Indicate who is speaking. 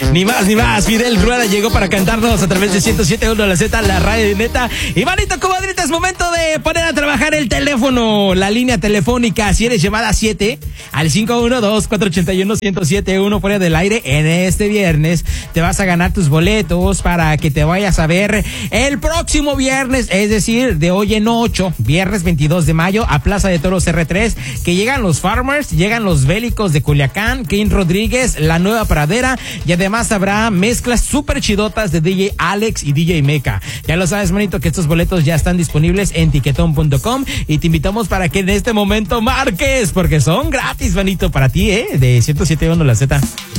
Speaker 1: Ni más ni más, Fidel Rueda llegó para cantarnos a través de 107.1 La Z, la radio de neta. Y manito, comadrita, es momento de poner a trabajar el teléfono, la línea telefónica. Si eres llamada 7 al 512-481-1071 fuera del aire, en este viernes te vas a ganar tus boletos para que te vayas a ver el próximo viernes, es decir, de hoy en 8, viernes 22 de mayo, a Plaza de Toros R3, que llegan los Farmers, llegan los Bélicos de Culiacán, King Rodríguez, La Nueva Pradera, y además habrá mezclas súper chidotas de DJ Alex y DJ Meca. Ya lo sabes, manito, que estos boletos ya están disponibles en tiquetón.com y te invitamos para que en este momento marques, porque son gratis, manito, para ti, de 107.1 La Z.